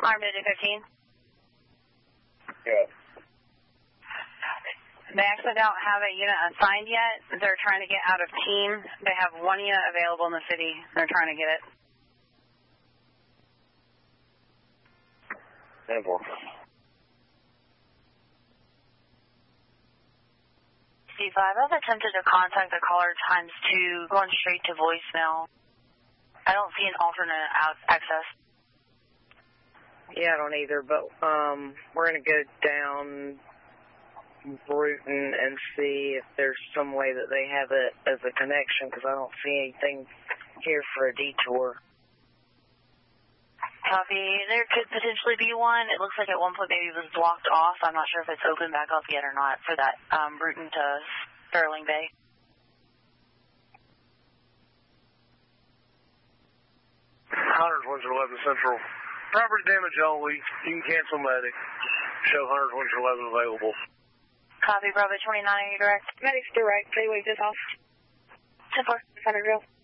Armed at 15. Yeah. They actually don't have a unit assigned yet. They're trying to get out of team. They have one unit available in the city. They're trying to get it. Simple. C5, I've attempted to contact the caller times 2, going straight to voicemail. I don't see an alternate access. Yeah, I don't either, but we're going to go down Bruton and see if there's some way that they have it as a connection, because I don't see anything here for a detour. Copy. There could potentially be one. It looks like at one point maybe it was blocked off. I'm not sure if it's opened back up yet or not for that Bruton to Sterling Bay. Hunters 111 Central. Property damage only. You can cancel medic. Show Hunters 111 available. Copy. Bravo 29, are you direct? Medic's direct. They wait this off. 10-4. 100 real.